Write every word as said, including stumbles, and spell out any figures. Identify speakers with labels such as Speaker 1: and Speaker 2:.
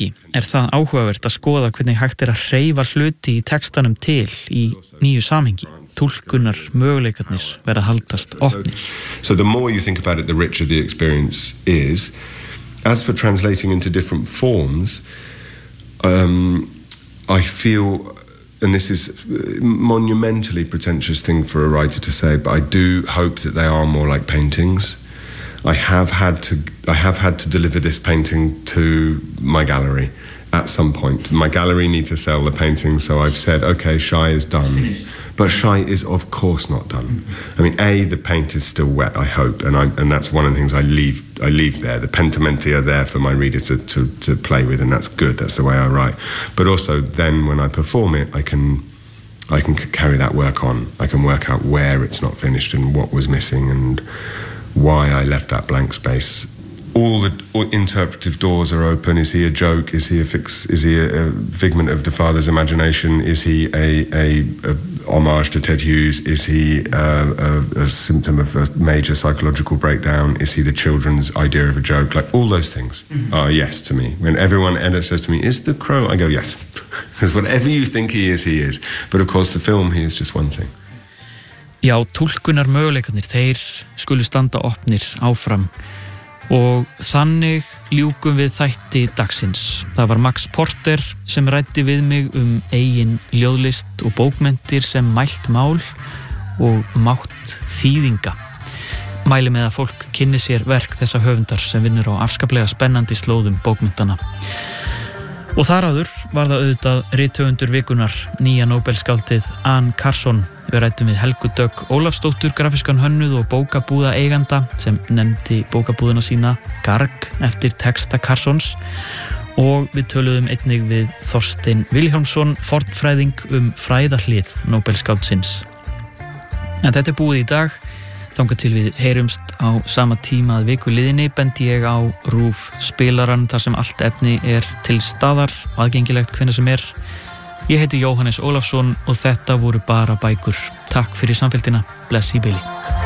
Speaker 1: auki er það áhugavert að skoða hvernig hægt er að hreyfa hluti í textanum til í nýju samhengi. Túlkunar möguleikarnir verða haldast opnir.
Speaker 2: So the more you think about it, the richer the experience is. As for translating into different forms, um, I feel, and this is a monumentally pretentious thing for a writer to say, but I do hope that they are more like paintings. I have had to I have had to deliver this painting to my gallery at some point. My gallery need to sell the painting, so I've said, okay, Shy is done. But Shy is of course not done. Mm-hmm. I mean, A, the paint is still wet, I hope, and I and that's one of the things I leave I leave there. The pentimenti are there for my reader to, to, to play with, and that's good, that's the way I write. But also then when I perform it, I can I can carry that work on. I can work out where it's not finished and what was missing and why I left that blank space. All the all interpretive doors are open. Is he a joke? Is he a fix? Is he a, a figment of the father's imagination? Is he a, a, a homage to Ted Hughes? Is he uh, a, a symptom of a major psychological breakdown? Is he the children's idea of a joke? Like all those things mm-hmm. are yes to me. When everyone edit says to me, "Is the crow?" I go yes, because whatever you think he is, he is. But of course, the film, he is just one thing.
Speaker 1: Já, túlkunar möguleikarnir, þeir skulu standa opnir áfram og þannig ljúkum við þætti dagsins. Það var Max Porter sem ræddi við mig um eigin ljóðlist og bókmenntir sem mælt mál og mátt þýðinga. Mæli með að fólk kynni sér verk þessa höfundar sem vinnur á afskaplega spennandi slóðum bókmenntana. Og þar áður var það auðvitað rithöfundur vikunar, nýja Nóbelsskáldið Anne Carson. Við ræddum við Helgu Dögg Ólafsdóttur, grafískan hönnuð og bókabúða eiganda sem nefndi bókabúðuna sína Garg eftir texta Carsons og við töluðum einnig við Þorstein Vilhjálmsson, fornfræðing um fræðahlið Nóbelsskáldsins. En þetta er búið í dag. Þangað til við heyrumst á sama tíma að viku liðinni bendi ég á RÚV spilaran þar sem allt efni er til staðar og aðgengilegt hvenær sem er. Ég heiti Jóhannes Ólafsson og þetta voru bara bækur. Takk fyrir samfylgdina. Bless í bili.